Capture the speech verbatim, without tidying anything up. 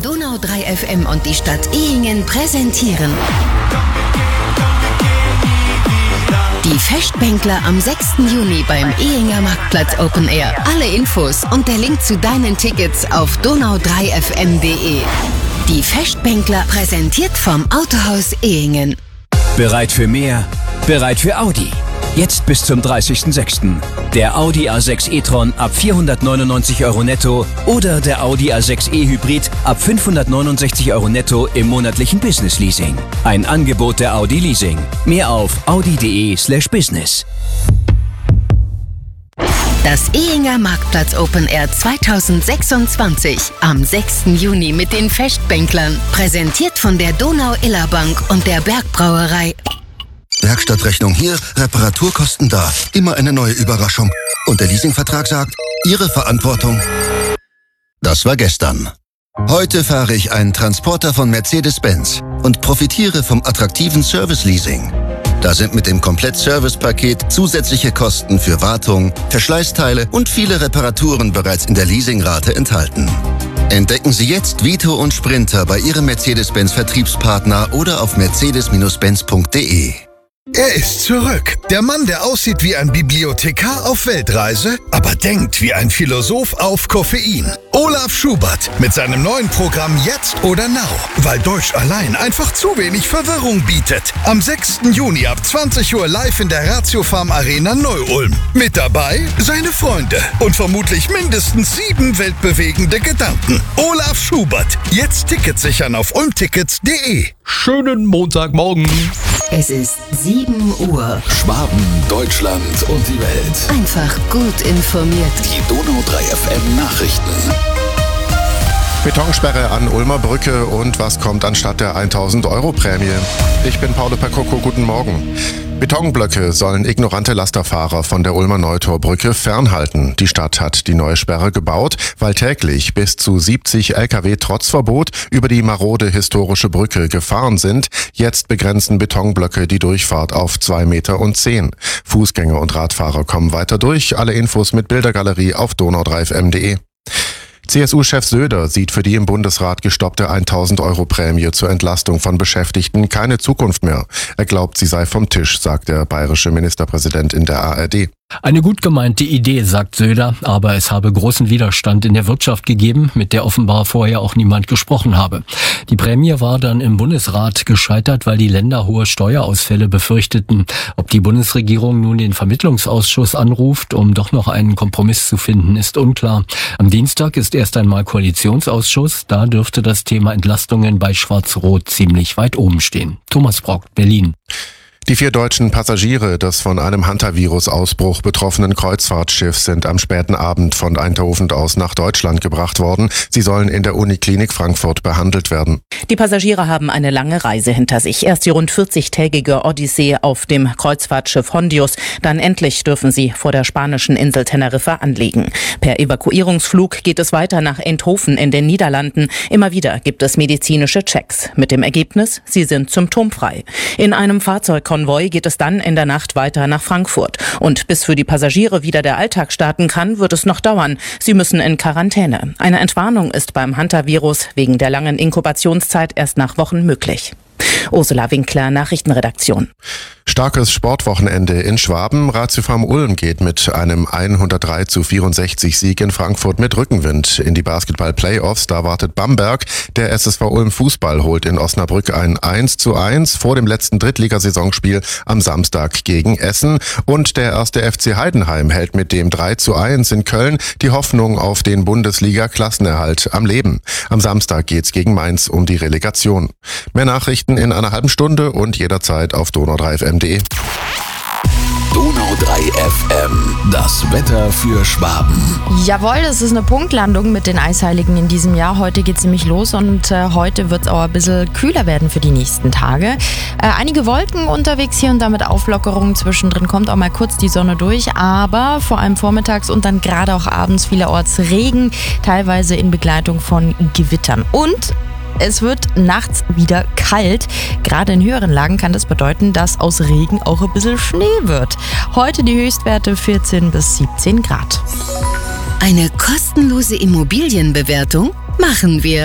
Donau drei F M und die Stadt Ehingen präsentieren die Festbänkler am sechsten Juni beim Ehinger Marktplatz Open Air. Alle Infos und der Link zu deinen Tickets auf donau drei f m punkt d e. Die Festbänkler präsentiert vom Autohaus Ehingen. Bereit für mehr? Bereit für Audi? Jetzt bis zum dreißigsten sechsten Der Audi A sechs e-tron ab vierhundertneunundneunzig Euro netto oder der Audi A sechs e Hybrid ab fünfhundertneunundsechzig Euro netto im monatlichen Business Leasing. Ein Angebot der Audi Leasing. Mehr auf audi punkt d e slash business. Das Ehinger Marktplatz Open Air zweitausendsechsundzwanzig am sechsten Juni mit den Festbänklern. Präsentiert von der Donau-Iller Bank und der Bergbrauerei. Werkstattrechnung hier, Reparaturkosten da. Immer eine neue Überraschung. Und der Leasingvertrag sagt, Ihre Verantwortung. Das war gestern. Heute fahre ich einen Transporter von Mercedes-Benz und profitiere vom attraktiven Service-Leasing. Da sind mit dem Komplett-Service-Paket zusätzliche Kosten für Wartung, Verschleißteile und viele Reparaturen bereits in der Leasingrate enthalten. Entdecken Sie jetzt Vito und Sprinter bei Ihrem Mercedes-Benz-Vertriebspartner oder auf mercedes Benz punkt d e. Er ist zurück. Der Mann, der aussieht wie ein Bibliothekar auf Weltreise, aber denkt wie ein Philosoph auf Koffein. Olaf Schubert mit seinem neuen Programm Jetzt oder Now, weil Deutsch allein einfach zu wenig Verwirrung bietet. Am sechsten Juni ab zwanzig Uhr live in der Ratio Farm Arena Neu-Ulm. Mit dabei seine Freunde und vermutlich mindestens sieben weltbewegende Gedanken. Olaf Schubert. Jetzt Tickets sichern auf ulmtickets punkt d e. Schönen Montagmorgen. Es ist sieben Uhr. Schwaben, Deutschland und die Welt. Einfach gut informiert. Die Donau drei F M Nachrichten. Betonsperre an Ulmer Brücke und was kommt anstatt der tausend Euro Prämie? Ich bin Paolo Percoco, guten Morgen. Betonblöcke sollen ignorante Lasterfahrer von der Ulmer Neutorbrücke fernhalten. Die Stadt hat die neue Sperre gebaut, weil täglich bis zu siebzig L K W trotz Verbot über die marode historische Brücke gefahren sind. Jetzt begrenzen Betonblöcke die Durchfahrt auf zwei Meter und zehn. Fußgänger und Radfahrer kommen weiter durch. Alle Infos mit Bildergalerie auf donau drei f m punkt d e. C S U-Chef Söder sieht für die im Bundesrat gestoppte tausend Euro Prämie zur Entlastung von Beschäftigten keine Zukunft mehr. Er glaubt, sie sei vom Tisch, sagt der bayerische Ministerpräsident in der A R D. Eine gut gemeinte Idee, sagt Söder, aber es habe großen Widerstand in der Wirtschaft gegeben, mit der offenbar vorher auch niemand gesprochen habe. Die Prämie war dann im Bundesrat gescheitert, weil die Länder hohe Steuerausfälle befürchteten. Ob die Bundesregierung nun den Vermittlungsausschuss anruft, um doch noch einen Kompromiss zu finden, ist unklar. Am Dienstag ist erst einmal Koalitionsausschuss, da dürfte das Thema Entlastungen bei Schwarz-Rot ziemlich weit oben stehen. Thomas Brock, Berlin. Die vier deutschen Passagiere des von einem Hantavirus-Ausbruch betroffenen Kreuzfahrtschiffs sind am späten Abend von Eindhoven aus nach Deutschland gebracht worden. Sie sollen in der Uniklinik Frankfurt behandelt werden. Die Passagiere haben eine lange Reise hinter sich. Erst die rund vierzigtägige Odyssee auf dem Kreuzfahrtschiff Hondius. Dann endlich dürfen sie vor der spanischen Insel Teneriffa anlegen. Per Evakuierungsflug geht es weiter nach Eindhoven in den Niederlanden. Immer wieder gibt es medizinische Checks. Mit dem Ergebnis, sie sind symptomfrei. In einem Fahrzeugkonvoi geht es dann in der Nacht weiter nach Frankfurt. Und bis für die Passagiere wieder der Alltag starten kann, wird es noch dauern. Sie müssen in Quarantäne. Eine Entwarnung ist beim Hantavirus wegen der langen Inkubationszeit erst nach Wochen möglich. Ursula Winkler, Nachrichtenredaktion. Starkes Sportwochenende in Schwaben. Ratio Farm Ulm geht mit einem hundertdrei zu vierundsechzig Sieg in Frankfurt mit Rückenwind in die Basketball-Playoffs. Da wartet Bamberg. Der S S V Ulm Fußball holt in Osnabrück ein eins zu eins vor dem letzten Drittligasaisonspiel am Samstag gegen Essen. Und der erste F C Heidenheim hält mit dem drei zu eins in Köln die Hoffnung auf den Bundesliga-Klassenerhalt am Leben. Am Samstag geht's gegen Mainz um die Relegation. Mehr Nachrichten in einer halben Stunde und jederzeit auf donau drei f m punkt d e. Donau drei F M, das Wetter für Schwaben. Jawohl, das ist eine Punktlandung mit den Eisheiligen in diesem Jahr. Heute geht es nämlich los und äh, heute wird es auch ein bisschen kühler werden für die nächsten Tage. Äh, einige Wolken unterwegs hier und da mit Auflockerungen. Zwischendrin kommt auch mal kurz die Sonne durch, aber vor allem vormittags und dann gerade auch abends vielerorts Regen, teilweise in Begleitung von Gewittern. Und es wird nachts wieder kalt. Gerade in höheren Lagen kann das bedeuten, dass aus Regen auch ein bisschen Schnee wird. Heute die Höchstwerte vierzehn bis siebzehn Grad. Eine kostenlose Immobilienbewertung machen wir.